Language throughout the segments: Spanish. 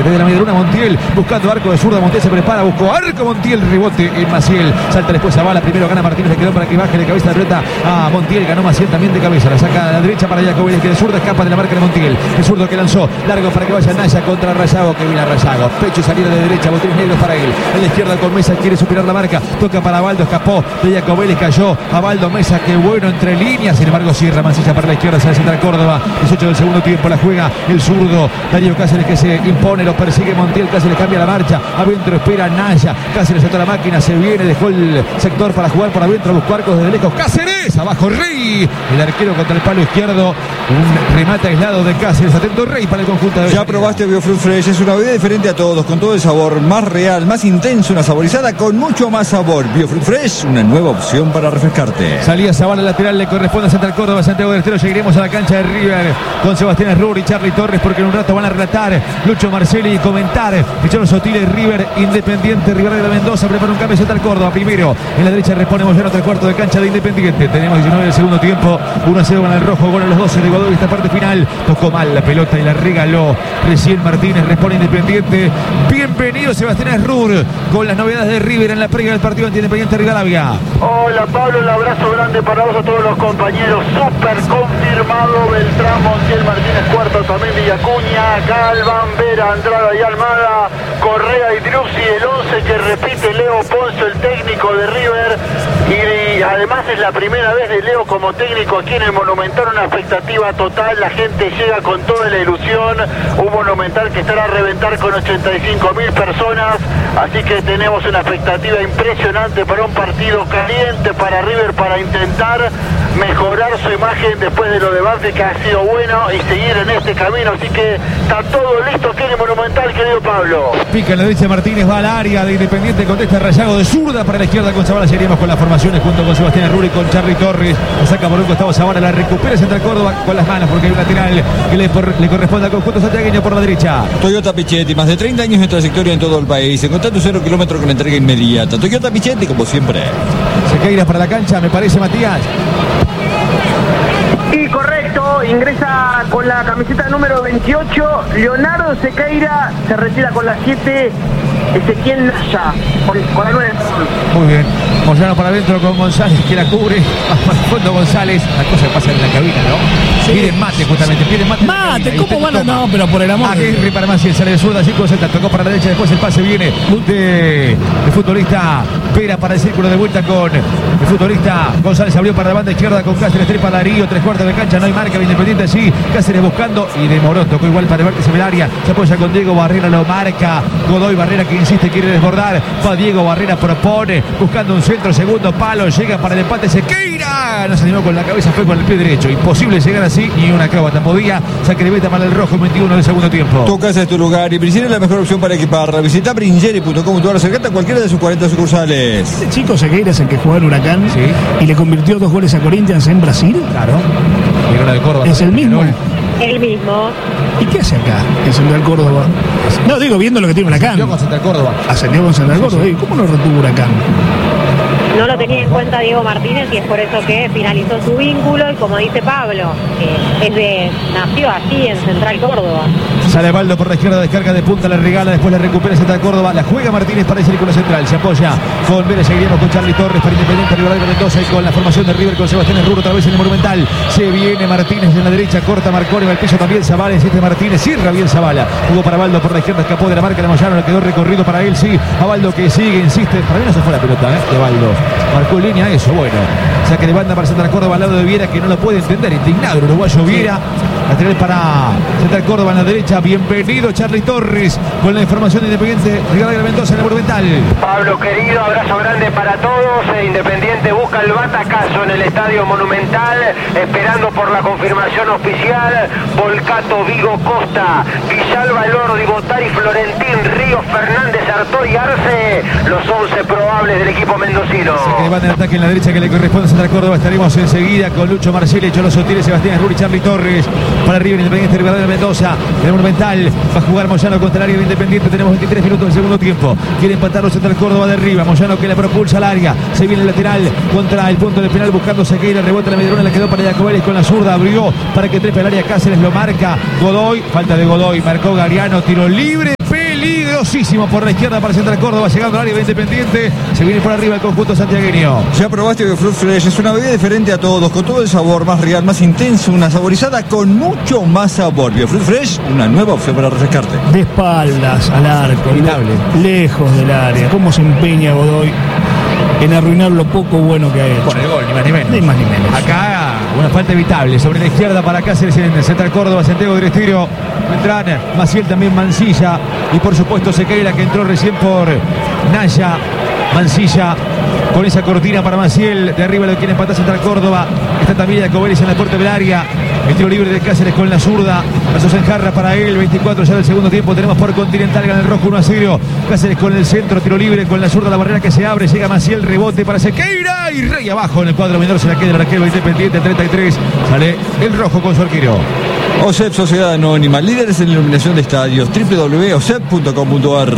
Desde la media luna Montiel buscando arco de zurda. Montiel se prepara, buscó arco. Montiel, rebote en Maciel. Salta después a Bala. Primero gana Martínez. Le quedó para que baje de cabeza de pelota a Montiel. Ganó Maciel también de cabeza. La saca a la derecha para Jacobelli, que de zurda escapa de la marca de Montiel. El zurdo que lanzó largo para que vaya Naya contra Rayago. Que viene a Rayago. Pecho y salida de derecha. Botines negros para él. En la izquierda con Mesa. Quiere superar la marca. Toca para Baldo. Escapó de Jacobelli. Cayó a Baldo. Mesa. Que bueno entre líneas. Sin embargo, cierra Mancilla para la izquierda. Se central Córdoba. 18 del segundo tiempo. La juega el zurdo Darío Cáceres, que se impone. Lo persigue Montiel. Cáceres cambia la marcha. Adentro espera Naya. Cáceres saltó la máquina. Se viene. Dejó el sector para jugar por adentro. Buscó arcos desde lejos. Cáceres. Abajo Rey. El arquero contra el palo izquierdo. Un remate aislado de Cáceres. Atento Rey para el conjunto de... Ya probaste Biofruit Fresh. Es una bebida diferente a todos. Con todo el sabor más real, más intenso. Una saborizada con mucho más sabor. Biofruit Fresh, una nueva opción para refrescarte. Salía Zavala lateral. Le corresponde a Central Córdoba. Santiago del Estero. Seguiremos a la cancha de River con Sebastián Esrur y Charly Torres, porque en un rato van a relatar Lucho Marcelli y comentar Pichón Sotile, River Independiente. Rivadavia de Mendoza prepara un cambio. Central Córdoba primero. En la derecha repone Moyano, otro cuarto de cancha de Independiente. Tenemos 19 del segundo tiempo. 1-0 gana el rojo. Gol a los 12 de Godoy. Esta parte final tocó mal la pelota y la regaló recién Martínez. Repone Independiente. Bienvenido Sebastián Esrur con las novedades de River en la previa del partido ante Independiente Rivadavia. Hola Pablo, un abrazo grande para vos, a todos los compañeros. Súper confirmado Beltrán, Montiel, Martínez, Cuarto, también Villacuña, Galván, Vera, Andrada y Almada, Correa y Driussi, el 11 que repite Leo Ponce, el técnico de River. Y además es la primera vez de Leo como técnico aquí en el Monumental, una expectativa total. La gente llega con toda la ilusión. Un Monumental que estará a reventar con 85.000 personas. Así que tenemos una expectativa impresionante para un partido caliente para River, para intentar mejorar su imagen después de lo de Banfield, que ha sido bueno, y seguir en este camino. Así que está todo listo aquí en el Monumental, querido Pablo. Pica en la derecha Martínez, va al área de Independiente, contesta Rayago de zurda para la izquierda con Zavala. Seguiremos con las formaciones junto con Sebastián Esrur y con Charly Torres. La saca por un costado Zavala, la recupera Central Córdoba con las manos, porque hay un lateral que le corresponde al conjunto santiagueño por la derecha. Toyota Pichetti, más de 30 años de trayectoria en todo el país. Encontrá tu 0 kilómetro con entrega inmediata. Toyota Pichetti, como siempre. Sequeiras para la cancha, me parece, Matías. Y correcto, ingresa con la camiseta número 28, Leonardo Sequeira, se retira con la 7, Ezequiel Naya, con la 9. Muy bien, Moyano para adentro con González, que la cubre, para el fondo González, la cosa pasa en la cabina, ¿no? Sí. Piden mate justamente, piden mate. Mate, ¿cómo van a...? No, pero por el amor de Dios. Para Maciel, sale de zurda, 5 Z, tocó para la derecha, después el pase viene de futbolista Pera para el círculo de vuelta con el futbolista González, abrió para la banda izquierda con Cáceres, trepa Darío, 3/4 de cancha, no hay marca de Independiente, sí, Cáceres buscando y demoró, tocó igual para el vértice del área, se apoya con Diego Barrera, lo marca Godoy, Barrera que insiste, quiere desbordar, va Diego Barrera, propone, buscando un centro, segundo palo, llega para el empate, Sequeira, no se animó con la cabeza, fue con el pie derecho, imposible llegar así, ni una acróbata podía, saque de meta para el rojo, 21 del segundo tiempo. Tu casa es tu lugar y Bringeri es la mejor opción para equiparla. Visita Bringeri.com.ar, acercate a cualquiera de sus 40 sucursales. Este chico Sequeira es el que jugó en Huracán, sí, y le convirtió 2 goles a Corinthians en Brasil. Claro. De Córdoba, es el mismo. El mismo. ¿Y qué hace acá en Central Córdoba? No, digo, viendo lo que tiene Huracán. Ascendió con Central Córdoba. Ascendió con Central Córdoba. Sí, sí. ¿Cómo lo retuvo Huracán? No lo tenía en cuenta Diego Martínez y es por eso que finalizó su vínculo y como dice Pablo, nació aquí en Central Córdoba. Sale Baldo por la izquierda, descarga de punta, la regala, después la recupera Central Córdoba, la juega Martínez para el círculo central, se apoya con Vélez, seguiremos con Charly Torres para Independiente, Rivadavia de Mendoza y con la formación de River con Sebastián Esrur otra vez en el Monumental, se viene Martínez en la derecha, corta Marconi, va al piso también Zavala, insiste Martínez, cierra bien Zavala, jugó para Baldo por la izquierda, escapó de la marca de Moyano, le quedó recorrido para él, sí, a Baldo que sigue, insiste, para mí no se fue la pelota de Baldo, marcó línea eso, bueno, saque de banda para Central Córdoba al lado de Viera que no lo puede entender, indignado el uruguayo Viera, lateral para Central Córdoba en la derecha, bienvenido Charly Torres con la información de Independiente, Rivadavia de Mendoza en el Monumental. Pablo querido, abrazo grande para todos. Independiente busca el batacazo en el Estadio Monumental, esperando por la confirmación oficial. Volcato, Vigo, Costa, Villalba, Elordi, Botari, Florentín, Ríos, Fernández, Artoy, Arce, los 11 probables del equipo mendocino. Saque de banda en ataque en la derecha que le corresponde a Central Córdoba, estaremos enseguida con Lucho Marcelli, Cholo Sotile, Sebastián Esrur y Charly Torres para River Independiente, Rivadavia de Mendoza en el Monumental, va a jugar Moyano contra el área de Independiente, tenemos 23 minutos del segundo tiempo, quiere empatarlo Central Córdoba de arriba, Moyano que le propulsa al área, se viene el lateral contra el punto de penal buscando Sequeira, rebota la Medrona, la quedó para Jacobelli con la zurda, abrió para que trepe al área, Cáceres lo marca, Godoy, falta de Godoy, marcó Gariano, tiro libre, peligrosísimo por la izquierda para Central Córdoba, llegando al área de Independiente. Se viene por arriba el conjunto santiagueño. Ya probaste Biofruit Fresh, es una bebida diferente a todos, con todo el sabor, más real, más intenso, una saborizada con mucho más sabor. Biofruit Fresh, una nueva opción para refrescarte. De espaldas al arco, Inevitable. lejos del área. ¿Cómo se empeña Godoy en arruinar lo poco bueno que ha hecho? Con el gol, ni más ni menos. Ni más ni menos. Acá una falta evitable sobre la izquierda para Cáceres en Central Córdoba, Santiago del Estero. Vendrán Maciel, también Mancilla y por supuesto Sequeira, que entró recién por Naya. Mancilla con esa cortina para Maciel, de arriba lo quiere empatar Central Córdoba. Está también Jacobelis en la puerta del área. El tiro libre de Cáceres con la zurda. Pasos en jarra para él. 24 ya del segundo tiempo. Tenemos por Continental, gana el rojo 1-0. Cáceres con el centro, tiro libre con la zurda, la barrera que se abre. Llega Maciel, rebote para Sequeira y Rey abajo en el cuadro menor. Se la queda el arquero Independiente, 33. Sale el rojo con su arquero. OSEP, Sociedad Anónima, líderes en iluminación de estadios, www.osep.com.ar.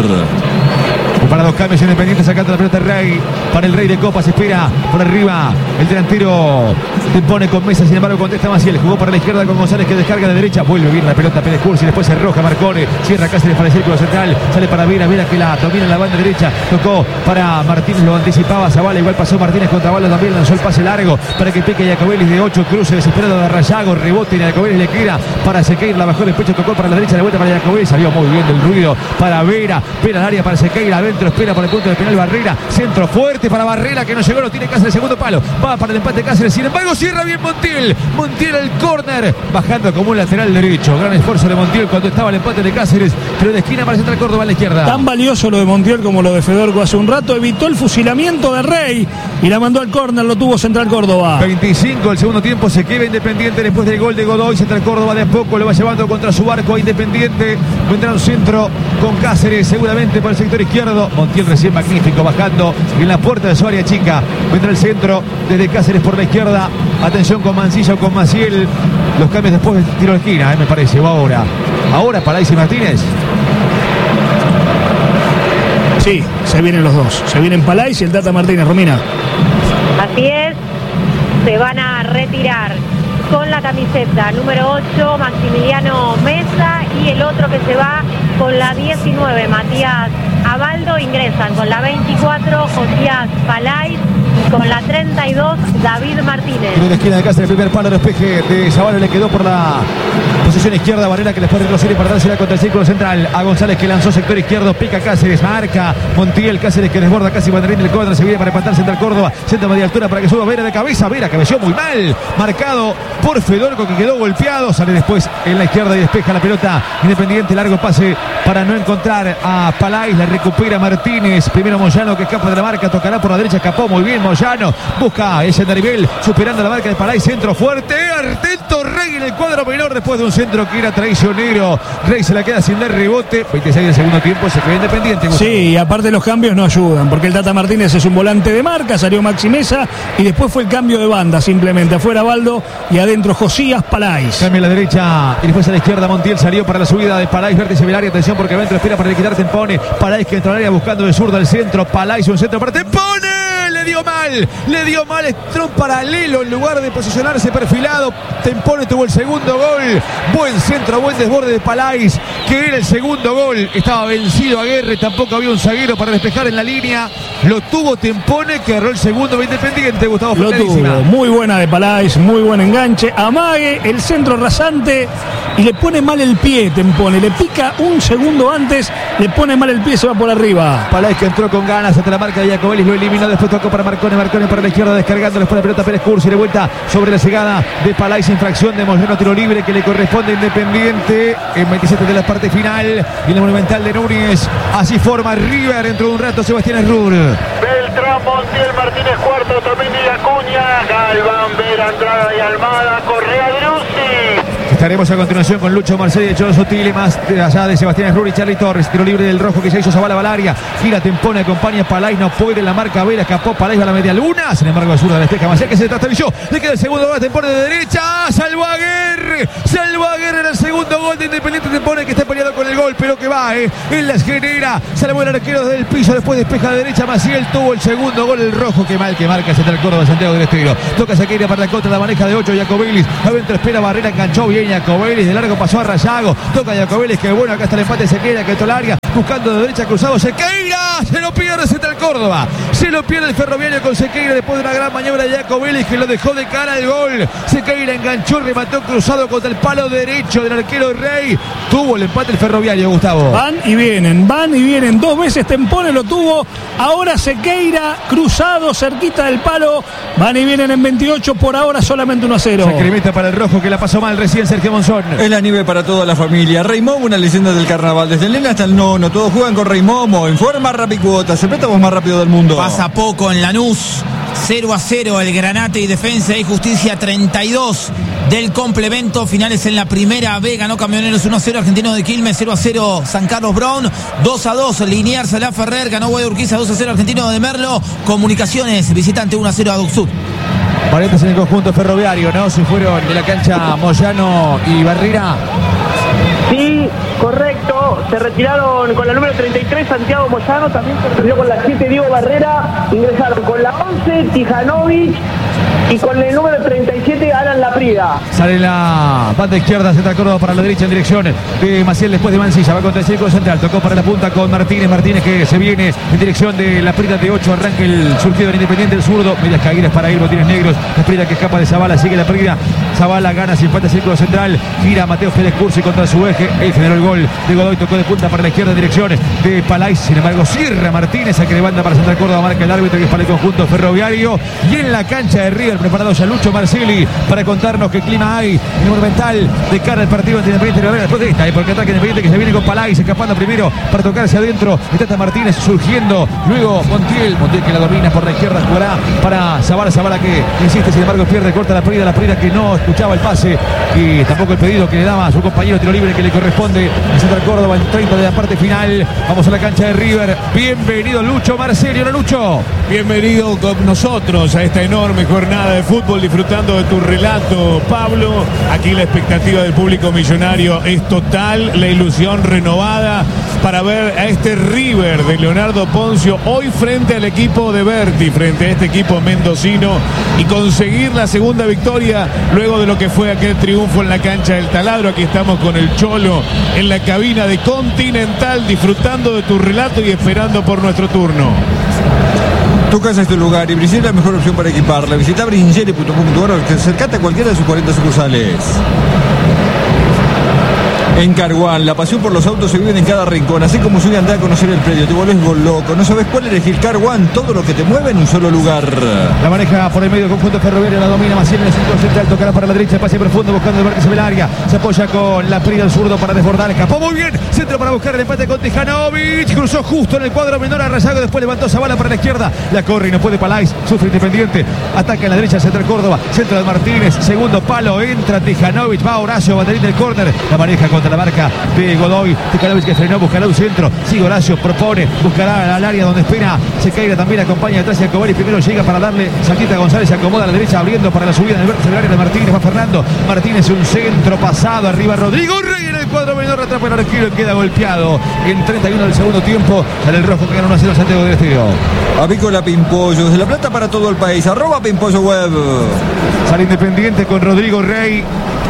Para dos cambios, Independiente sacando la pelota Rey. Para el Rey de Copas, espera por arriba. El delantero te pone con Mesa, sin embargo contesta Maciel. Jugó para la izquierda con González, que descarga de derecha. Vuelve bien la pelota Pérez Cursi, después se arroja Marcone. Cierra Cáceres para el círculo central. Sale para Vera, Vera que la domina en la banda derecha. Tocó para Martínez, lo anticipaba Zavala. Igual pasó Martínez contra Bala también. Lanzó el pase largo para que pique Jacobelis de 8. Cruce desesperado de Rayago. Rebote y Jacobelis le queda para Sequeira. La bajó el pecho, tocó para la derecha. De vuelta para Jacobelis. Salió muy bien del ruido para Vera. Vera al área para Sequeira. Adentro espera por el punto de penal Barrera. Centro fuerte para Barrera, que no llegó. Lo tiene Cáceres, segundo palo. Va para el empate Cáceres. Sin embargo, cierra bien Montiel. Montiel al córner. Bajando como un lateral derecho. Gran esfuerzo de Montiel cuando estaba el empate de Cáceres. Pero de esquina para Central Córdoba a la izquierda. Tan valioso lo de Montiel como lo de Fedorco hace un rato. Evitó el fusilamiento de Rey y la mandó al córner. Lo tuvo Central Córdoba. 25 el segundo tiempo. Se queda Independiente después del gol de Godoy. Central Córdoba de a poco lo va llevando contra su barco a Independiente. Vendrá un centro con Cáceres seguramente por el sector izquierdo. Montiel recién magnífico bajando en la puerta de su área chica. Vendrá el centro desde Cáceres por la izquierda. Atención con Mancilla o con Maciel. Los cambios después del tiro de esquina, me parece. O ahora. Ahora Palais y Martínez. Sí, se vienen los dos. Se vienen Palais y el Tata Martínez. Romina. Así es, se van a retirar con la camiseta número 8 Maximiliano Mesa y el otro que se va con la 19 Matías Abaldo. Ingresan con la 24 Josías Palais y con la 32 David Martínez. En la esquina de Cáceres, el primer palo, despeje de Zavala, le quedó por la posición izquierda. Barrera que les puede retroceder para dársela contra el círculo central a González, que lanzó sector izquierdo. Pica Cáceres, marca Montiel. Cáceres que desborda casi banderín del cuadro. Se viene para empatar Central Córdoba. Centro a media altura para que suba Vera de cabeza. Vera cabeció muy mal. Marcado por Fedorco, que quedó golpeado. Sale después en la izquierda y despeja la pelota Independiente. Largo pase para no encontrar a Palais. La recupera Martínez. Primero Moyano, que escapa de la marca. Tocará por la derecha. Escapó muy bien Moyano. Busca ese Daribel superando la marca de Palais. Centro fuerte. Atento Rey en el cuadro menor después de un centro que era traicionero. Rey se la queda sin dar rebote. 26 del segundo tiempo. Se queda Independiente. Gustavo. Sí, y aparte los cambios no ayudan, porque el Tata Martínez es un volante de marca, salió Maxi Mesa y después fue el cambio de banda simplemente. Afuera Baldo y adentro Josías Palais. Cambia a la derecha y después a la izquierda. Montiel salió para la subida de Palais. Vértice del área. Atención porque adentro espera para liquidar Tempone. Palais que entra al área buscando de zurda al centro. Palais un centro para Tempone. Le dio mal, entró en paralelo en lugar de posicionarse perfilado. Tempone tuvo el segundo gol. Buen centro, buen desborde de Palais, que era el segundo gol. Estaba vencido Aguerre, tampoco había un zaguero para despejar en la línea. Lo tuvo Tempone, que agarró el segundo de Independiente. Gustavo, lo tuvo, muy buena de Palais, muy buen enganche. Amague, el centro rasante y le pone mal el pie Tempone. Le pica un segundo antes, le pone mal el pie, se va por arriba. Palais que entró con ganas ante la marca de Jacobelis, lo eliminó, después tocó para Marcone para la izquierda, descargando después la pelota Pérez Cursi, de vuelta sobre la llegada de Palais, infracción de Moyano, tiro libre que le corresponde a Independiente en 27 de la parte final y en el Monumental de Núñez. Así forma River dentro de un rato Sebastián Errur. Beltrán, Montiel, Martínez cuarto, también de Acuña, Galván, Vera, Andrada y Almada, Correa, Druzzi. Estaremos a continuación con Lucho Marcelo y Cholo Sotile, más allá de Sebastián Errur y Charly Torres. Tiro libre del rojo que se hizo Zavala Valaria. Gira Tempone, acompaña Palais, no puede la marca Vera, escapó Palais a la media luna. Sin embargo, el zurda despeja Maciel, que se trastabilló. Le queda el segundo gol a Tempone de derecha. Salvo Aguerre en el segundo gol de Independiente. Tempone que está peleado con el gol, pero que va, en las genera. Salvo el arquero desde el piso, después despeja de derecha. Maciel tuvo el segundo gol, el rojo, que mal que marca Central Córdoba, Santiago del Estero. Toca Sequeira para la contra, la maneja de 8, Jacobelis. Adentro espera Barrera, enganchó bien viene Jacobelis, de largo pasó a Rayago, toca Jacobelis, que bueno, acá está el empate, Sequeira, que toda la área, buscando de derecha cruzado, Sequeira, se lo pierde Central Córdoba, se lo pierde el Ferroviario con Sequeira después de una gran maniobra de Jacobelis que lo dejó de cara al gol. Sequeira enganchó, remató cruzado contra el palo derecho del arquero Rey, tuvo el empate el Ferroviario, Gustavo. Van y vienen, 2 veces Tempone lo tuvo, ahora Sequeira, cruzado, cerquita del palo, van y vienen en 28, por ahora solamente 1-0. Sacramento para el rojo que la pasó mal recién Sergio Monzón. Es la nieve para toda la familia. Rey Momo, una leyenda del carnaval. Desde el nene hasta el nono, todos juegan con Rey Momo. En forma Rapicuotas, el préstamo más rápido del mundo. Pasa poco en Lanús. 0-0 el Granate y Defensa y Justicia 32 del complemento. Finales en la primera B. Ganó Camioneros 1-0 Argentino de Quilmes, 0-0 San Carlos Brown, 2-2 Liniers Salá Ferrer. Ganó Guay Urquiza 2-0 Argentino de Merlo. Comunicaciones visitante 1-0 a Docsud. Variantes en el conjunto Ferroviario, ¿no? Se fueron de la cancha Moyano y Barrera. Sí, correcto. Se retiraron con la número 33 Santiago Moyano, también se retiró con la 7 Diego Barrera. Ingresaron con la 11 Tijanovic y con el número 37 Alan Laprida. Sale la banda izquierda, Central Córdoba para la derecha en dirección de Maciel después de Mancilla. Va contra el círculo central, tocó para la punta con Martínez. Martínez que se viene en dirección de Laprida de 8. Arranca el surgido del Independiente, el zurdo. Medias caídas para ir, botines negros. Laprida que escapa de Zavala, sigue Laprida. Zavala gana, se empata el círculo central. Gira Mateo Félix Cursi contra su eje. Él generó el gol de Godoy, tocó de punta para la izquierda en dirección de Palais. Sin embargo, cierra Martínez, a que levanta para Central Córdoba. Marca el árbitro que es para el conjunto Ferroviario. Y en la cancha de River, preparado ya Lucho Marcelli para contarnos qué clima hay en el Monumental de cara al partido entre Independiente y Rivera. Después de esta, porque ataque Independiente que se viene con Palais, escapando primero para tocarse adentro. Está Martínez surgiendo. Luego Montiel que la domina por la izquierda, jugará para Zavala que insiste, sin embargo pierde, corta la Prida que no escuchaba el pase y tampoco el pedido que le daba a su compañero tiro libre que le corresponde a Central Córdoba en 30 de la parte final. Vamos a la cancha de River. Bienvenido Lucho Marcelli. Hola Lucho. Bienvenido con nosotros a esta enorme jornada de fútbol, disfrutando de tu relato, Pablo. Aquí la expectativa del público millonario es total, la ilusión renovada para ver a este River de Leonardo Poncio hoy frente al equipo de Berti, frente a este equipo mendocino, y conseguir la segunda victoria luego de lo que fue aquel triunfo en la cancha del Taladro. Aquí estamos con el Cholo en la cabina de Continental, disfrutando de tu relato y esperando por nuestro turno. Tu casa es tu lugar y Bringeri es la mejor opción para equiparla. Visita bringeri.com.ar o acercate a cualquiera de sus 40 sucursales. En Carguán, la pasión por los autos se vive en cada rincón. Así como sube a andar a conocer el predio, te volvés gol loco. No sabes cuál elegir. Carguán, todo lo que te mueve en un solo lugar. La maneja por el medio del conjunto Ferroviario, la domina Maciel en el centro central, tocará para la derecha, pase profundo buscando el vértice del área. Se apoya con la Prida del zurdo para desbordar. Escapó muy bien. Centro para buscar el empate con Tijanovic. Cruzó justo en el cuadro menor a Rayago. Después levantó Zavala para la izquierda. La corre y no puede Palais. Sufre Independiente. Ataca en la derecha Central Córdoba. Centro de Martínez. Segundo palo. Entra Tijanovic. Va Horacio. Banderín del córner. La maneja contra la marca de Godoy. Tijanovic que frenó. Buscará un centro. Sigue Horacio. Propone. Buscará al área donde espera Sequeira. También acompaña atrás Jacobelis. Primero llega para darle saltita a González. Se acomoda a la derecha abriendo para la subida en el vértice del área de Martínez. Va Fernando. Martínez un centro pasado. Arriba Rodrigo Rey en el cuadro menor. Atrapa el arquero y queda golpeado. En 31 del segundo tiempo sale el rojo que gana 1-0 Santiago del Estero. Avícola Pimpollo, desde La Plata para todo el país. @Pimpollo Web. Sale Independiente con Rodrigo Rey.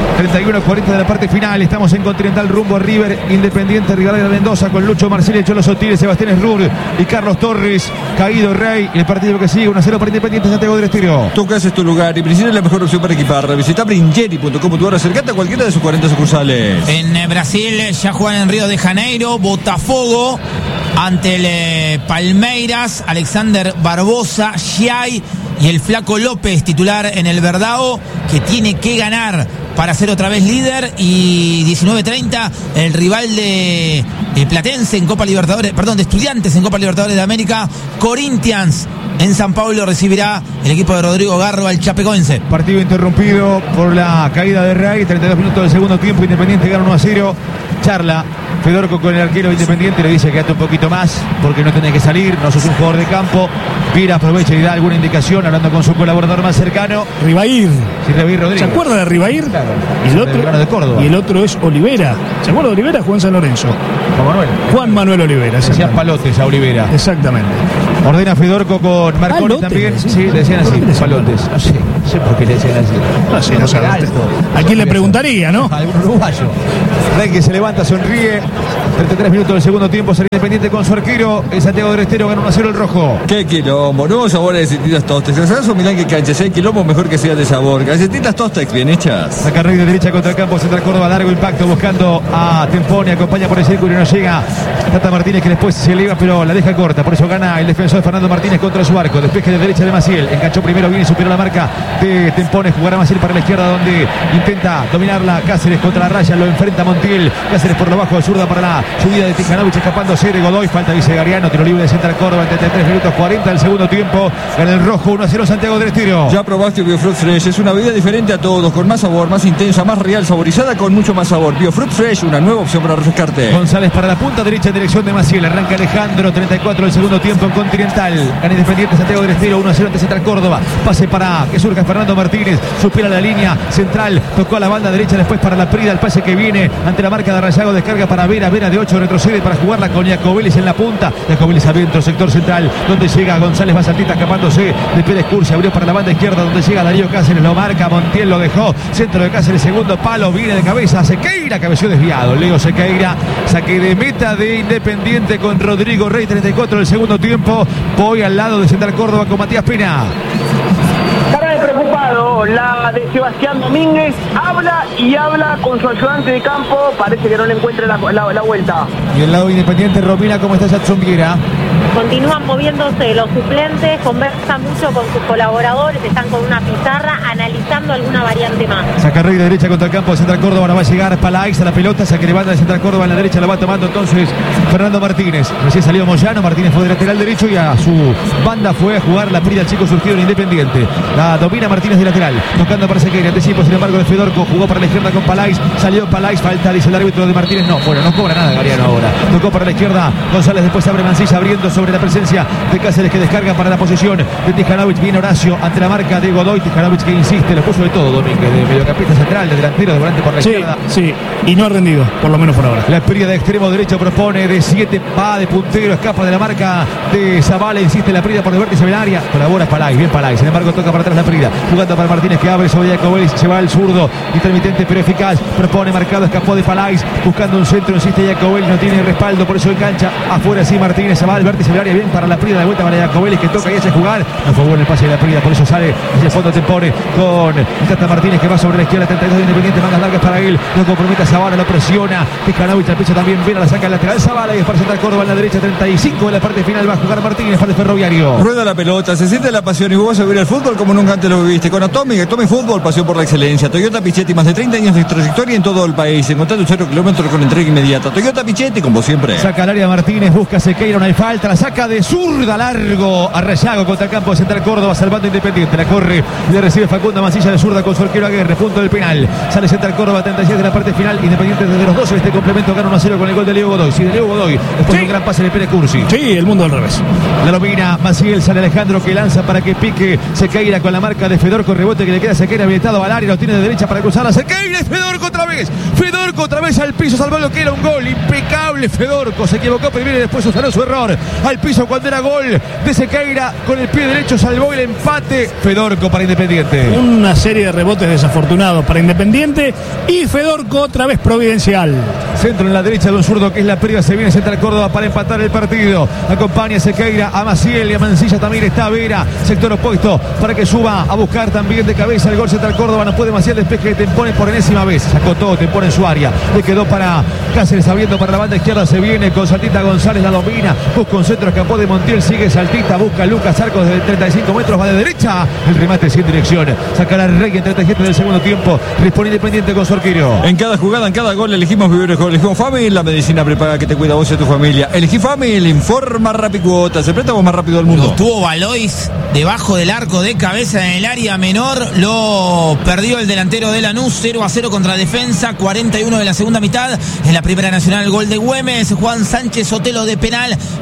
31-40 de la parte final. Estamos en Continental rumbo a River. Independiente Rivadavia de Mendoza con Lucho Marcelli, Cholo Sotiles, Sebastián Esrur y Carlos Torres. Caído Rey. Y el partido que sigue 1-0 para Independiente Santiago del Estero. Tu casa es tu lugar y Bringeri es la mejor opción para equiparla. Visita bringeri.com.ar, acercate a cualquiera de sus 40 sucursales. En Brasil ya juegan en Río de Janeiro, Botafogo ante el Palmeiras, Alexander Barbosa, Giai y el Flaco López, titular en el Verdao, que tiene que ganar para ser otra vez líder. Y 19:30 el rival de Platense en Copa Libertadores, perdón, de Estudiantes en Copa Libertadores de América, Corinthians en San Pablo recibirá el equipo de Rodrigo Garro al Chapecoense. Partido interrumpido por la caída de Rey. 32 minutos del segundo tiempo. Independiente gana 1-0. Charla Fedorco con el arquero Independiente, le dice quédate un poquito más porque no tenés que salir, no sos un jugador de campo. Viera aprovecha y da alguna indicación hablando con su colaborador más cercano. Ribair. Sí, Ribair Rodríguez. ¿Se acuerda de Ribair? Claro. Y el otro, de Córdoba. y el otro es Olivera. ¿Se acuerda de Olivera? Juan San Lorenzo. Juan Manuel Olivera. Hacían palotes a Olivera. Exactamente. Ordena Fedorco con Marconi ¿Palotes, también. sí? Sí, le decían así, palotes. No sé por qué le decían así. No sé, no sabe usted. ¿A quién le preguntaría, no? A algún uruguayo. Renque se levanta, sonríe. 33 minutos del segundo tiempo, será Independiente con su arquero. El Santiago del Estero gana 1-0 el rojo. Qué quilombo, nuevos sabores de Galletitas Tostex. ¿Sabes o Milán que cancha? Si hay quilombo, mejor que sea de sabor. Galletitas Tostex, bien hechas. Saca Rey de derecha contra el campo, central Córdoba, largo impacto, buscando a Tempone, acompaña por el círculo y no llega. Tata Martínez que después se eleva, pero la deja corta. Por eso gana el defensor Fernando Martínez contra su arco. Despeje de derecha de Maciel. Enganchó primero, viene y superó la marca de Tempone. Jugará Maciel para la izquierda, donde intenta dominarla Cáceres contra la raya. Lo enfrenta Montiel. Cáceres por lo bajo de zurda para la subida de Tijanovic, escapándose de Godoy. Falta dice Gariano. Tiro libre de central Córdoba en 33 minutos 40 del segundo tiempo. Gana el rojo 1-0 Santiago del Estero. Ya probaste Biofruit Fresh. Es una bebida diferente a todos, con más sabor, más intensa, más real, saborizada con mucho más sabor. Biofruit Fresh, una nueva opción para refrescarte. González para la punta derecha en dirección de Maciel. Arranca Alejandro, 34 del segundo tiempo en Continental. Gana Independiente Santiago del Estero 1-0 ante Central Córdoba. Pase para que surja Fernando Martínez. Supera la línea central. Tocó a la banda derecha, después para la Prida. El pase que viene ante la marca de Arrayago. Descarga para Vera. Vera de 8 retrocede para jugarla con Jacobelis en la punta. Jacobelis adentro, sector central, donde llega González Basaltita escapándose de Pérez Cursi. Abrió para la banda izquierda, donde llega Darío Cáceres. Lo marca Montiel, lo dejó. Centro de Cáceres, segundo palo. Viene de cabeza. Sequeira, cabeció desviado. Leo Sequeira. Saque de meta de Independiente con Rodrigo Rey, 34 del segundo tiempo. Voy al lado de Central Córdoba con Matías Pena. Cara de preocupado, la de Sebastián Domínguez. Habla y habla con su ayudante de campo. Parece que no le encuentra la vuelta. Y el lado de Independiente, Romina, ¿cómo está Jackson Viera? Continúan moviéndose los suplentes, conversan mucho con sus colaboradores, están con una pizarra analizando alguna variante más. Saca Rey de derecha contra el campo de Central Córdoba. Ahora va a llegar Palaix a la pelota. Saque de banda de Central Córdoba en la derecha. La va tomando entonces Fernando Martínez. Recién salió Moyano. Martínez fue de lateral derecho y a su banda fue a jugar la Prida, el chico surgido en Independiente. La domina Martínez de lateral. Tocando para Sequeira. Anticipo, sin embargo, de Fedorco. Jugó para la izquierda con Palaix. Salió Palaix. Falta, dice el árbitro de Martínez. No, bueno, no cobra nada Gariano ahora. Tocó para la izquierda González. Después abre Mancilla abriendo sobre la presencia de Cáceres, que descarga para la posición de Tijanovic. Viene Horacio ante la marca de Godoy. Tijanovic que insiste, lo puso de todo Domínguez, de mediocampista central, de delantero, de volante por la izquierda. Sí, y no ha rendido, por lo menos por ahora. La Prida de extremo derecho propone de 7, va de puntero, escapa de la marca de Zavala, insiste la Prida por el vértice del área, colabora Palaix, bien Palaix, sin embargo toca para atrás la Prida, jugando para Martínez que abre sobre Jacobelis, se va al zurdo, intermitente pero eficaz, propone marcado, escapó de Palaix, buscando un centro, insiste Jacobelis, no tiene respaldo, por eso engancha, afuera sí Martínez, se va al vértice del área, bien para la Prida, de vuelta para Jacobelis que toca y hace jugar, no fue bueno el pase de la Prida, por eso sale hacia el fondo Tempone con Tata Martínez que va sobre la izquierda, 32 de Independiente, mangas largas para él, lo compromete a Zavala, lo presiona, Tijanovic al pecho también, viene a la saca al lateral Zavala y es para Central Córdoba en la derecha, 35 de la parte final, va a jugar Martínez para el Ferroviario. Rueda la pelota, se siente la pasión y vos vas a vivir el fútbol como nunca antes lo viviste. Con Atomic Fútbol, pasión por la excelencia. Toyota Pichetti, más de 30 años de trayectoria en todo el país. Encontrate un 0 kilómetros con entrega inmediata. Toyota Pichetti, como siempre. Saca al área Martínez, busca Sequeira, no hay falta, la saca de zurda largo a Rayago contra el campo de Central Córdoba, salvando Independiente, la corre y le recibe Facundo Mancilla de zurda con su arquero Aguirre, punto del penal. Sale Central Córdoba, 36 de la parte final, Independiente desde los 12 de este complemento gana 1-0 con el gol de Leo Godoy. Sí, de Leo Godoy, después de un gran pase de Pérez Cursi. Sí, el mundo al revés. La domina Maciel, sale Alejandro que lanza para que pique Sequeira con la marca de Fedorco, rebote que le queda a Sequeira habilitado al área, lo tiene de derecha para cruzarla, Sequeira, Fedorco otra vez al piso, salvó lo que era un gol, impecable Fedorco, se equivocó primero y después sanó su error, al piso cuando era gol de Sequeira, con el pie derecho salvó el empate, Fedorco para Independiente. Una serie de rebotes desafortunados para Independiente y Fedorco otra vez providencial. Centro en la derecha de un zurdo que es la Prida, se viene Central Córdoba para empatar el partido, acompaña a Sequeira, a Maciel y a Mancilla también está Vera, sector opuesto para que suba a buscar también de cabeza el gol Central Córdoba, no puede Maciel, despeje de Tempone por enésima vez, sacó todo Tempone en su área, le quedó para Cáceres abriendo para la banda izquierda, se viene con Saltita González, la domina, busca un centro, escapó de Montiel, sigue Saltita, busca Lucas Arcos desde 35 metros, va de derecha, el remate sin dirección, sacará Rey en 37 del segundo tiempo, responde Independiente con su arquero. En cada jugada, en cada gol elegimos vivir mejor, elegimos Family, la medicina prepaga que te cuida a vos y a tu familia. Elegí Family, informa Rapicuota, se préstamo más rápido del mundo. Lo tuvo Valois debajo del arco de cabeza en el área menor, lo perdió el delantero de Lanús, 0-0 contra Defensa, 41 de la segunda mitad, en la Primera Nacional, gol de Güemes, Juan Sánchez Sotelo de penal, gana Jiménez.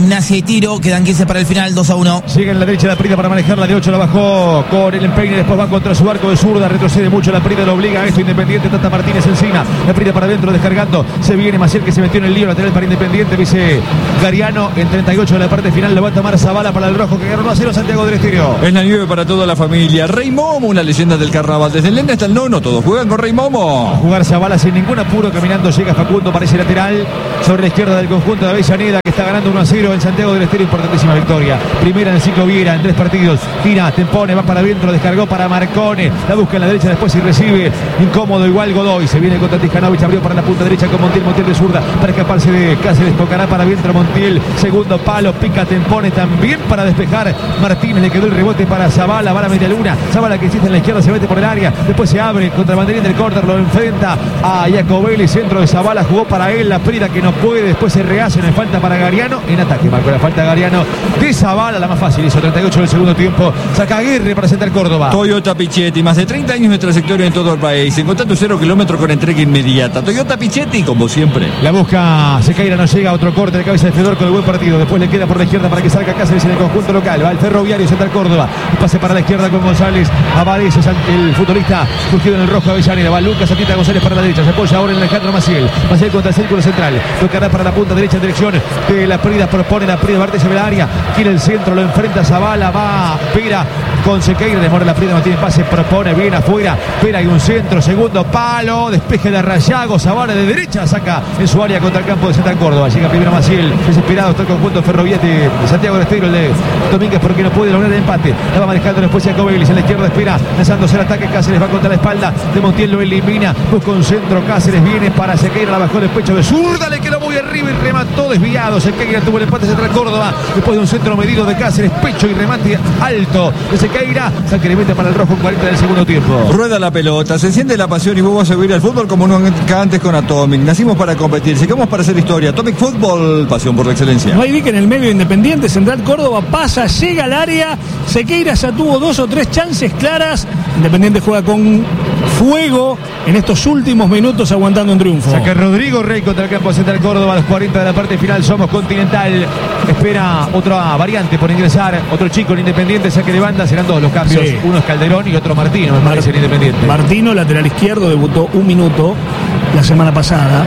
Gimnasia y Tiro. Quedan 15 para el final, 2-1. Sigue en la derecha la Prida para manejarla, de 8 la bajó con el empeine, después va contra su arco de zurda, retrocede mucho la Prida, lo obliga a esto Independiente, Tata Martínez encima, la Prida para adentro descargando, se viene Maciel que se metió en el lío lateral para Independiente, dice Gariano en 38 de la parte final, lo va a tomar Zavala para el rojo que ganó 1-0 Santiago del Estero. Es la nieve para toda la familia. Rey Momo, una leyenda del carnaval, desde el nene hasta el nono, todos juegan con Rey Momo. A jugar Zavala sin ningún apuro, caminando llega Facundo para ese lateral, sobre la izquierda del conjunto de Avellaneda que está ganando 1-0 en Santiago del Estero, importantísima victoria, primera en el ciclo Viera en 3 partidos, tira, Tempone, va para adentro, descargó para Marcone, la busca en la derecha después y recibe, incómodo igual Godoy, se viene contra Tijanovic, abrió para la punta derecha con Montiel, Montiel de zurda, para escaparse de Cáceres, tocará para adentro Montiel, segundo palo, pica Tempone también para despejar, Martínez le quedó el rebote para Zavala, va a la media luna, Zavala que insiste en la izquierda, se mete por el área, después se abre contra el banderín del córner, lo enfrenta a Jacobelli, centro de Zavala, jugó para él, la Prida que no puede, después se rehace en falta para Gariano, en ataque marcó la falta Gariano de Zavala, la más fácil, hizo 38 del segundo tiempo, saca Aguirre para sentar Córdoba. Toyota Pichetti, más de 30 años de trayectoria en todo el país, encontrando 0 kilómetros con entrega inmediata. Toyota Pichetti, como siempre. La busca Sequeira, no llega, otro corte de cabeza de Fedor con el buen partido, después le queda por la izquierda para que salga Cáceres en el conjunto local, va el Ferroviario, sentar Córdoba, pase para la izquierda con González, Abadés, el futbolista surgido en el rojo de Avellaneda, va Lucas Atita González para la derecha, se apoya ahora en Alejandro Maciel contra el círculo central, tocará para la punta derecha en dirección de la Prida, propone la Prida, Bartes sobre el área, quiere el centro, lo enfrenta Zavala, va Pera con Sequeira, demora la Prida, no tiene pase, propone bien afuera, Pera y un centro, segundo palo, despeje de Rayago, Zavala de derecha, saca en su área contra el campo de Santa Córdoba, llega primero Maciel, desesperado está el conjunto ferroviario de Santiago del Estero, el de Domínguez porque no puede lograr el empate, la va manejando después Jacobelli, en la izquierda espera, lanzándose el ataque, Cáceres va contra la espalda de Montiel, lo elimina, busca un centro, Cáceres viene para Sequeira, la bajó del pecho de zurda, le quedó muy arriba y remató desviado, Sequeira tuvo el empate Central Córdoba, después de un centro medido de Cáceres, pecho y remate alto de Sequeira, saque le mete para el rojo 40 del segundo tiempo. Rueda la pelota, se siente la pasión y vos vas a subir al fútbol como nunca antes con Atomic. Nacimos para competir, sigamos para hacer historia. Atomic Fútbol, pasión por la excelencia. No hay dique en el medio, Independiente, Central Córdoba pasa, llega al área, Sequeira ya tuvo 2 o 3 chances claras, Independiente juega con fuego en estos últimos minutos aguantando un triunfo. Saca Rodrigo Rey contra el campo de Central Córdoba a los 40 de la parte final, Somos Continental, espera otra variante por ingresar, otro chico en Independiente, saque de banda, serán 2 los cambios, sí. Uno es Calderón y otro Martino, me parece en Independiente. Martino, lateral izquierdo, debutó 1 minuto la semana pasada.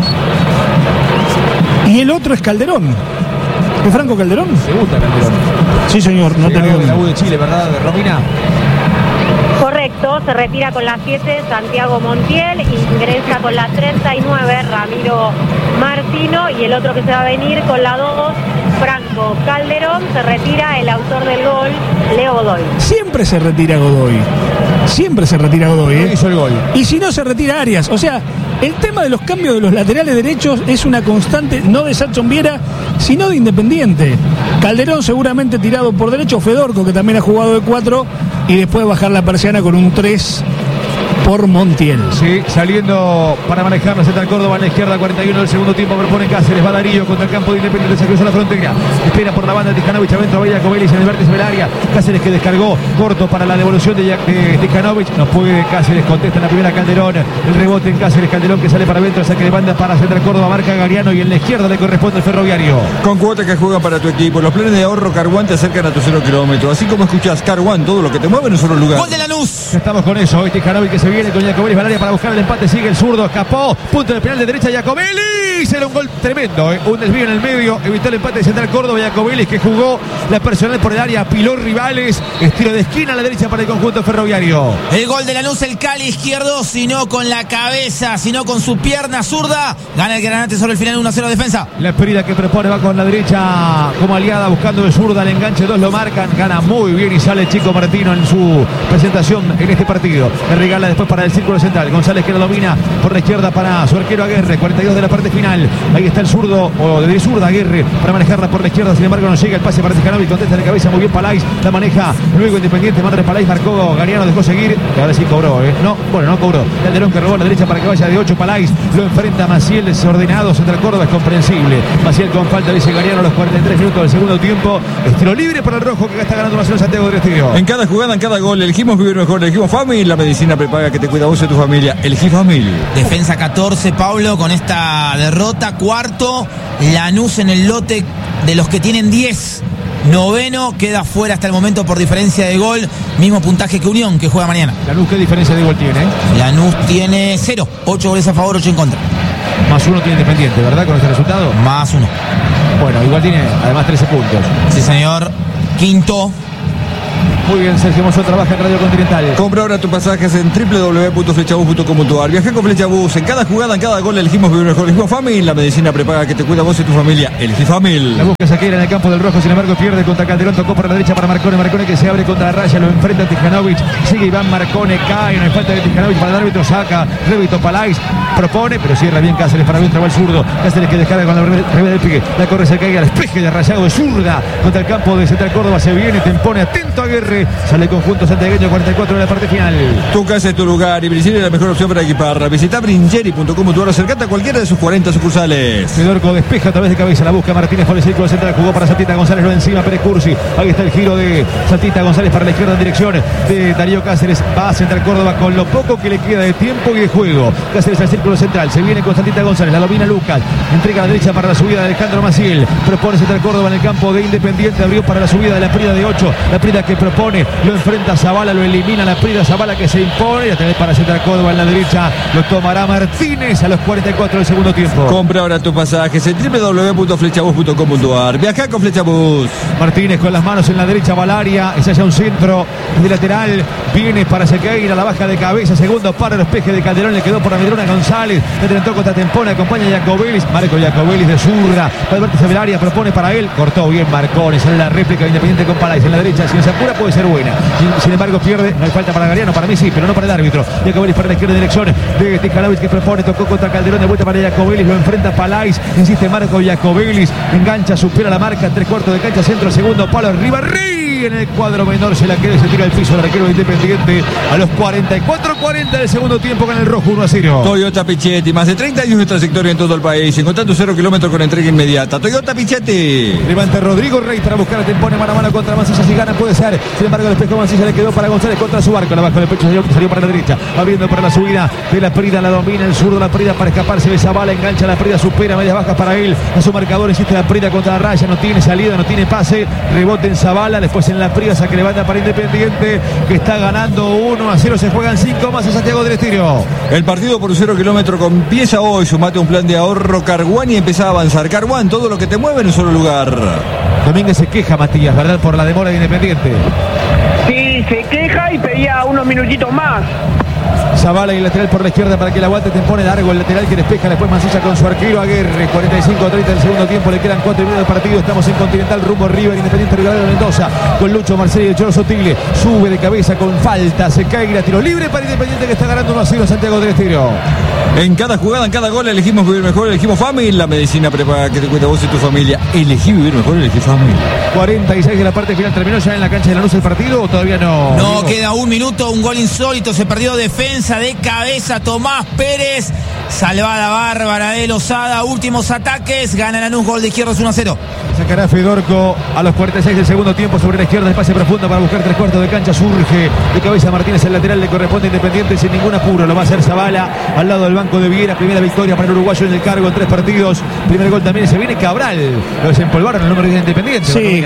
Y el otro es Calderón. ¿Es Franco Calderón? Debuta Calderón. Sí, señor, no tengo de la U de Chile, ¿verdad, Romina? Correcto, se retira con la 7 Santiago Montiel, ingresa con la 39 Ramiro Martino y el otro que se va a venir con la 2 Franco Calderón, se retira el autor del gol, Leo Godoy. Siempre se retira Godoy. Siempre se retira Godoy, ¿eh? Hizo el gol. Y si no, se retira Arias. O sea, el tema de los cambios de los laterales derechos es una constante, no de Sachon Viera, sino de Independiente. Calderón seguramente tirado por derecho, Fedorco, que también ha jugado de 4, y después bajar la persiana con un 3 por Montiel. Sí, saliendo para manejar la Central Córdoba en la izquierda, 41 del segundo tiempo, propone Cáceres, va Darío contra el campo de Independiente, se cruzó la frontera, espera por la banda de Tijanovic, adentro Bella Cobelis en el vértice del área, Cáceres que descargó, corto para la devolución de Tijanovic, no puede, Cáceres contesta en la primera Calderón, el rebote en Cáceres, Calderón que sale para adentro, saque de banda para Central Córdoba, marca Gariano y en la izquierda le corresponde el Ferroviario. Con cuotas que juegan para tu equipo, los planes de ahorro Carwan te acercan a tu 0 kilómetros, así como escuchas Carwan, todo lo que te mueve en un solo lugar. Gol de Lanús. Ya estamos con eso, Tijanovic que se viene con Jacobelli Valaria para buscar el empate, sigue el zurdo, escapó, punto de penal de derecha Jacobelli, será un gol tremendo, un desvío en el medio, evitó el empate de Central Córdoba, Jacobelli que jugó la personal por el área, apiló rivales, estilo de esquina a la derecha para el conjunto ferroviario. El gol de Lanús, el Cali izquierdo, sino con la cabeza, sino con su pierna zurda, gana el Granate sobre el final 1-0 defensa. La Prida que propone va con la derecha como aliada buscando de zurda, el enganche 2 lo marcan, gana muy bien y sale Chico Martino en su presentación en este partido, le regala después para el círculo central, González que lo domina por la izquierda para su arquero Aguirre, 42 de la parte final, ahí está el zurdo, o de zurda Aguirre para manejarla por la izquierda, sin embargo no llega el pase para Tijanovic, contesta de cabeza muy bien Palais, la maneja luego Independiente, Madre Palais, marcó Gariano, dejó seguir, y ahora sí cobró, no cobró, Calderón que robó a la derecha para que vaya de 8 Palais, lo enfrenta Maciel desordenado, Central Córdoba es comprensible, Maciel con falta dice Gariano a los 43 minutos del segundo tiempo, estilo libre para el rojo que está ganando 1-0 Santiago del Estero. En cada jugada, en cada gol, elegimos vivir mejor, elegimos Fami, la medicina prepaga que te cuida vos y tu familia. Elegí familia. Defensa 14, Pablo, con esta derrota. Cuarto, Lanús en el lote de los que tienen 10. Noveno, queda fuera hasta el momento por diferencia de gol. Mismo puntaje que Unión, que juega mañana. Lanús, ¿qué diferencia de gol tiene? Lanús tiene 0. 8 goles a favor, 8 en contra. Más 1 tiene Independiente, ¿verdad? Con este resultado. Más 1. Bueno, igual tiene además 13 puntos. Sí, señor. Quinto. Muy bien, Sergio Mozo trabaja en Radio Continental. Compra ahora tus pasajes en www.flechabus.com.ar. Viaja con Flechabus. En cada jugada, en cada gol elegimos vivir mejor. Elegimos Family, la medicina prepaga que te cuida vos y tu familia. Elegí Family. La busca Saqueira en el campo del Rojo, sin embargo pierde contra Calderón, tocó por la derecha para Marcone. Marcone que se abre contra la raya, lo enfrenta a Tijanovic. Sigue Iván Marcone, cae, no hay falta de Tijanovic para el árbitro, saca. Revito Palais propone, pero cierra bien Cáceres para bien, traba el zurdo. Cáceres que descarga con la revés del pique. La corre Saqueira, el despeje de Rayado de zurda contra el campo de Central Córdoba. Se viene, te impone, atento a Guerre. Sale conjunto santiagueño, 44 de la parte final. Tu casa es tu lugar y Bringeri es la mejor opción para equipar. Visita Bringeri.com.ar, acercate a cualquiera de sus 40 sucursales. Fedorco despeja a través de cabeza, la busca Martínez por el círculo central, jugó para Santita González, lo encima Pérez Cursi. Ahí está el giro de Santita González para la izquierda en dirección de Darío Cáceres. Va a Central Córdoba con lo poco que le queda de tiempo y de juego. Cáceres al círculo central, se viene con Santita González, la domina Lucas, entrega a la derecha para la subida de Alejandro Maciel. Propone Central Córdoba en el campo de Independiente, abrió para la subida de la Prida de 8. La Prida que propone, lo enfrenta a Zavala, lo elimina la Prida, Zavala que se impone, y a tener para Central Córdoba en la derecha, lo tomará Martínez a los 44 del segundo tiempo. Compra ahora tus pasajes en www.flechabus.com.ar. Viaja con Flechabus. Martínez con las manos en la derecha, Valaria, es allá un centro de lateral, viene para Sequeira, la baja de cabeza, segundo para el despeje de Calderón, le quedó por la Medrona González, le tentó contra Tempone, acompaña a Jacobelis, Marco Jacobelis de zurda, Alberto Valaria propone para él, cortó bien Marcone, sale la réplica de Independiente con Palais en la derecha, si se apura puede ser buena, sin embargo pierde, no hay falta para Gariano, para mí sí, pero no para el árbitro. Jacobelis para la izquierda en dirección de Tijanovic que propone, tocó contra Calderón, de vuelta para Jacobelis, lo enfrenta Palais, insiste Marco Jacobelis, engancha, supera la marca, 3/4 de cancha, centro, segundo palo, Ribarri en el cuadro menor, se la queda y se tira al piso el arquero de Independiente a los 44-40 del segundo tiempo con el rojo 1-0. Toyota Pichetti, más de 30 años de trayectoria en todo el país, encontrá tu 0 kilómetros con entrega inmediata. Toyota Pichetti. Levanta Rodrigo Rey para buscar a Tempone, mano a mano contra Mancilla, si gana puede ser, sin embargo el espejo Mancilla le quedó para González contra su arco, la baja del pecho, salió para la derecha, abriendo para la subida de la Prida, la domina el zurdo, la Prida para escaparse de Zavala, engancha la Prida, supera, medias bajas para él, a su marcador existe la Prida contra la raya, no tiene salida, no tiene pase, rebote en Zavala, después en la Prida, saque levanta para Independiente, que está ganando 1-0, se juegan 5 más en Santiago del Estero. El partido por 0 kilómetros empieza hoy, sumate un plan de ahorro Carguán y empezá a avanzar. Carguán, todo lo que te mueve en un solo lugar. Domínguez se queja, Matías, ¿verdad? Por la demora de Independiente. Sí, se queja y pedía unos minutitos más. Zavala y el lateral por la izquierda para que la aguante, te pone largo el lateral que despeja, después Mancilla con su arquero Aguirre, 45-30 del segundo tiempo, le quedan 4 minutos de partido, estamos en Continental, rumbo River, Independiente Rivadavia de Mendoza, con Lucho Marcelo y el Cholo Sotile, sube de cabeza con falta, se cae y la tiro libre para Independiente que está ganando 1-0 Santiago del Estero. En cada jugada, en cada gol elegimos vivir mejor, elegimos Family, la medicina prepaga que te cuida vos y tu familia. Elegí vivir mejor, elegí Family. 46 de la parte final, terminó ya en la cancha de Lanús el partido o todavía no. No, queda un minuto, un gol insólito, se perdió defensa de cabeza, Tomás Pérez, salvada bárbara de Lozada, últimos ataques, gana Lanús, gol de Izquierdos 1-0. Sacará Fedorco a los 46 del segundo tiempo sobre la izquierda, el pase profundo para buscar 3/4 de cancha, surge de cabeza Martínez, el lateral le corresponde a Independiente sin ningún apuro, lo va a hacer Zavala al lado del banco de Viera, primera victoria para el uruguayo en el cargo en 3 partidos, primer gol también, se viene Cabral, lo desempolvaron el número 10 de Independiente. Sí.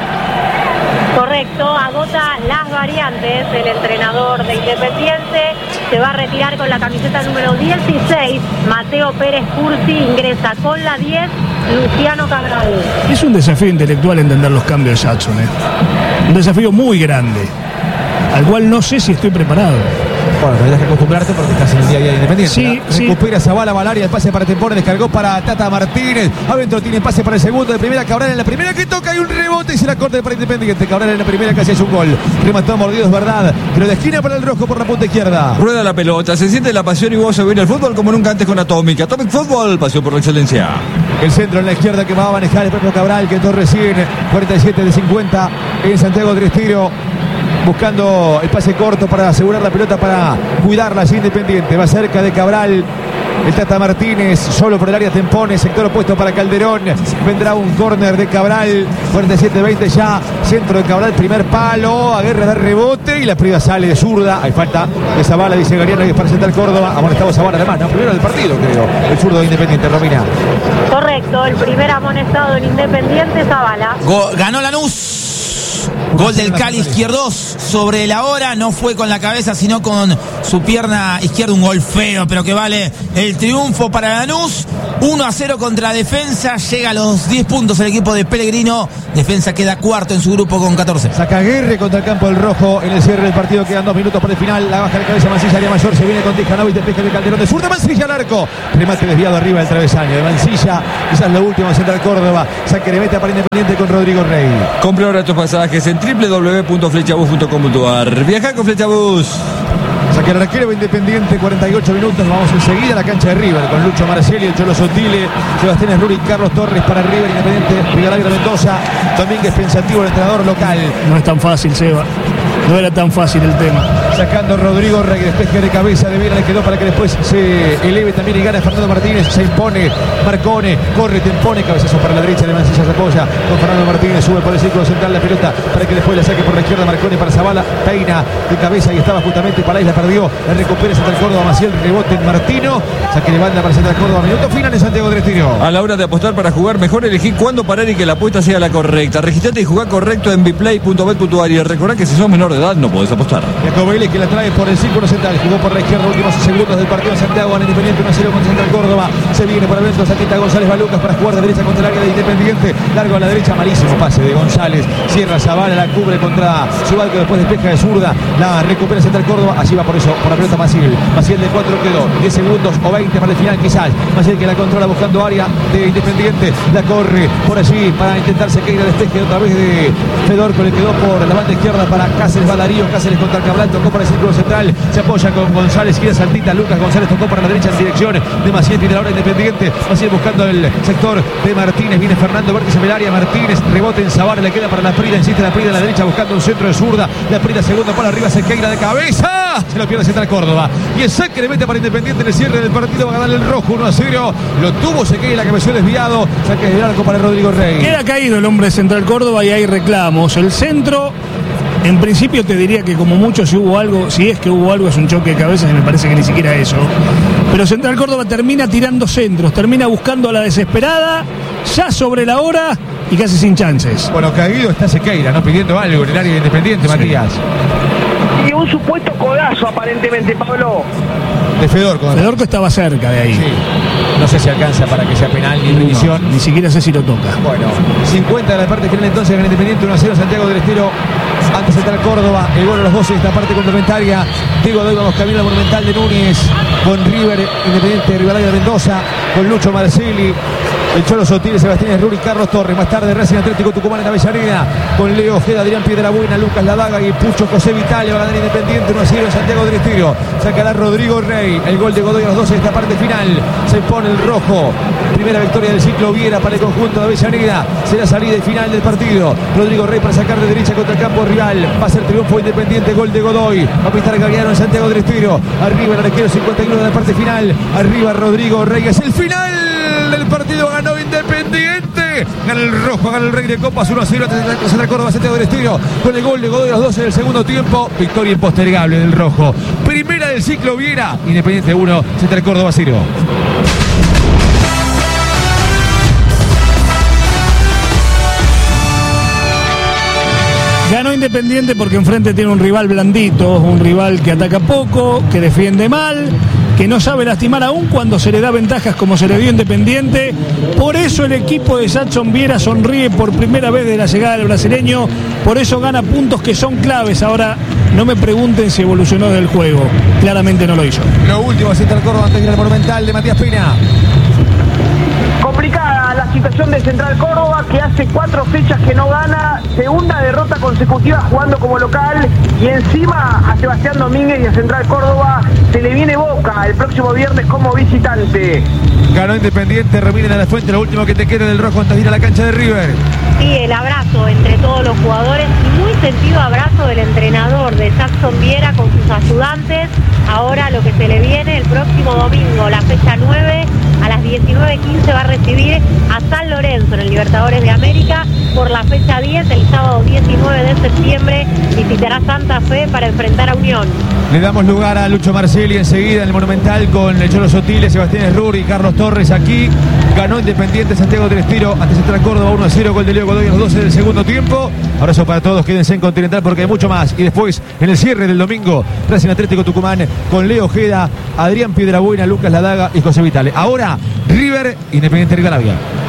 Correcto, agota las variantes el entrenador de Independiente, se va a retirar con la camiseta número 16, Mateo Pérez Cursi, ingresa con la 10, Luciano Cabral. Es un desafío intelectual entender los cambios de Jackson, un desafío muy grande, al cual no sé si estoy preparado. Bueno, tendrás que acostumbrarte porque estás en el día a día de Independiente. Sí, sí. Recupera Zavala, Valaria, el pase para Tempone, descargó para Tata Martínez. Adentro tiene pase para el segundo de primera, Cabral en la primera que toca y un rebote y se la corta para Independiente. Cabral en la primera casi es un gol. Remató mordido, es verdad, pero de esquina para el rojo por la punta izquierda. Rueda la pelota, se siente la pasión y vos se viene el fútbol como nunca antes con Atomic. Atomic Fútbol, pasión por la excelencia. El centro en la izquierda que va a manejar el propio Cabral, que entró recién, 47 de 50 en Santiago del Estero. Buscando el pase corto para asegurar la pelota, para cuidarla así Independiente. Va cerca de Cabral El Tata Martínez, solo por el área Tempone, sector opuesto para Calderón. Vendrá un córner de Cabral. 47-20 ya. Centro de Cabral, primer palo. Aguerra de rebote y la privada sale de zurda. Hay falta de Zavala, dice Gariano, y es para Central Córdoba. Amonestado Zavala además, no, primero del partido, creo. El zurdo de Independiente, Romina. Correcto, el primer amonestado en Independiente, Zavala. Ganó Lanús. Gol del Cali izquierdos sobre la hora, no fue con la cabeza sino con su pierna izquierda, un gol feo pero que vale el triunfo para Lanús. 1-0 contra Defensa, llega a los 10 puntos el equipo de Pellegrino. Defensa queda cuarto en su grupo con 14. Saca Aguirre contra el campo del rojo en el cierre del partido, quedan 2 minutos para el final. La baja de cabeza Mancilla, área mayor, se viene con Tijanovic, despeje de Calderón de zurda, Mancilla al arco, remate desviado arriba del travesaño de Mancilla, quizás lo último, Central Córdoba, saque de meta para Independiente con Rodrigo Rey. Compra ahora tus pasajes en www.flechabus.com.ar. Viaja con Flechabus. Saque el arquero Independiente, 48 minutos. Vamos enseguida a la cancha de River con Lucho Marcelli, el Cholo Sotile, Sebastián Esruri, Carlos Torres para River. Independiente, Rivadavia Mendoza. Domínguez pensativo, el entrenador local. No es tan fácil, Seba. No era tan fácil el tema. Sacando Rodrigo Rey, despeje de cabeza de Viera, le quedó para que después se eleve también y gana Fernando Martínez. Se impone Marcone, corre, te impone, cabezazo para la derecha de Mancilla, se apoya con Fernando Martínez, sube por el círculo central la pelota para que después la saque por la izquierda Marcone para Zavala, peina de cabeza y estaba justamente Palais, la perdió, la recupera Central Córdoba, Maciel, rebote en Martino, saque de banda para Central Córdoba, minuto final en Santiago del Estero. A la hora de apostar para jugar mejor, elegí cuándo parar y que la apuesta sea la correcta. Registrate y jugá correcto en biplay.bet.ar y recordá que si sos menor de edad no podés apostar. Jacobelis que la trae por el círculo central, jugó por la izquierda, últimos segundos del partido. Santiago gana Independiente 1-0 con Central Córdoba, se viene por adentro Saquita González Balucas para jugar de derecha contra el área de Independiente, largo a la derecha, malísimo pase de González, cierra Zavala, la cubre contra Subalco, después despeja de zurda, la recupera Central Córdoba, allí va por eso, por la pelota Maciel de 4 quedó, 10 segundos o 20 para el final quizás, Maciel que la controla buscando área de Independiente, la corre por allí para intentar Sequeira, despeje otra vez de Fedorco, le quedó por la banda izquierda para Cáceres, Balarío, Cáceres contra Cabral, tocó para el círculo central, se apoya con González, gira saltita, Lucas González tocó para la derecha en dirección de Maciel, tiene la hora Independiente, Maciel buscando el sector de Martínez, viene Fernando Vértiz en el área, Martínez, rebote en Zavala, le queda para la Prida, insiste la Prida a la derecha buscando un centro de zurda, la Prida segundo para arriba, Sequeira de cabeza, se lo pierde Central Córdoba, y el saque le mete para Independiente en el cierre del partido, va a ganar el rojo 1-0, lo tuvo Sequeira que cabeció desviado, saque de arco para Rodrigo Rey. Queda caído el hombre de Central Córdoba y hay reclamos, el centro. En principio te diría que como mucho si hubo algo, si es que hubo algo, es un choque de cabezas y me parece que ni siquiera eso. Pero Central Córdoba termina tirando centros, termina buscando a la desesperada, ya sobre la hora y casi sin chances. Bueno, caído está Sequeira, ¿no? Pidiendo algo en el área de Independiente, sí. Matías. Y un supuesto codazo aparentemente, Pablo. De Fedorco. Fedorco estaba cerca de ahí. Sí. No sé si alcanza para que sea penal ni revisión. No, ni siquiera sé si lo toca. Bueno, 50 de la parte final entonces en Independiente, 1-0 Santiago del Estero ante Central Córdoba. El gol a los 12 de esta parte complementaria. Diego Doy, vamos camino al Monumental de Núñez con River, Independiente, Rivadavia de Mendoza, con Lucho Marcelli, el Cholo Sotile, Sebastián Esruri, Carlos Torres. Más tarde Racing Atlético Tucumán en Avellaneda con Leo Ojeda, Adrián Piedrabuena, Lucas Ladaga y Pucho José Vitale. Va a ganar Independiente 1-0 en Santiago del Estero. Sacará Rodrigo Rey. El gol de Godoy a los 12 de esta parte final. Se pone el rojo. Primera victoria del ciclo Viera para el conjunto de Avellaneda. Será salida y final del partido. Rodrigo Rey para sacar de derecha contra el campo rival. Va a ser triunfo Independiente. Gol de Godoy. Va a pisar Gagliano en Santiago del Estero. Arriba el arquero 51 de la parte final. Arriba Rodrigo Rey. Es el final del partido. Ganó Independiente. Gana el rojo. Gana el Rey de Copas 1-0 ante Central Córdoba, Santiago del Estero. Con el gol de Godoy a los 12 del segundo tiempo. Victoria impostergable del rojo. Primera del ciclo Viera. Independiente 1, Central Córdoba 0. Ganó Independiente porque enfrente tiene un rival blandito, un rival que ataca poco, que defiende mal, que no sabe lastimar aún cuando se le da ventajas como se le dio Independiente. Por eso el equipo de Satson Viera sonríe por primera vez desde la llegada del brasileño, por eso gana puntos que son claves. Ahora no me pregunten si evolucionó del juego, claramente no lo hizo. Lo último, Central Córdoba antes de ir al Monumental de Matías Pina. Complicada la la situación de Central Córdoba, que hace 4 fechas que no gana, segunda derrota consecutiva jugando como local, y encima a Sebastián Domínguez y a Central Córdoba se le viene Boca el próximo viernes como visitante. Ganó Independiente, Reminen a la Fuente, lo último que te queda del rojo antes de ir a la cancha de River. Sí, el abrazo entre todos los jugadores y muy sentido abrazo del entrenador de Jackson Viera con sus ayudantes. Ahora lo que se le viene el próximo domingo, la fecha 9, a las 19:15 va a recibir a San Lorenzo en el Libertadores de América. Por la fecha 10, el sábado 19 de septiembre, visitará Santa Fe para enfrentar a Unión. Le damos lugar a Lucho Marcelli enseguida en el Monumental con el Cholo Sotiles, Sebastián Esruri y Carlos Torres aquí. Ganó Independiente Santiago del Estero ante Central Córdoba 1-0, gol de Leo Godoy a los 12 del segundo tiempo. Abrazo para todos, quédense en Continental porque hay mucho más. Y después, en el cierre del domingo, Racing Atlético Tucumán con Leo Ojeda, Adrián Piedrabuena, Lucas Ladaga y José Vitale. Ahora, River, Independiente Rivadavia.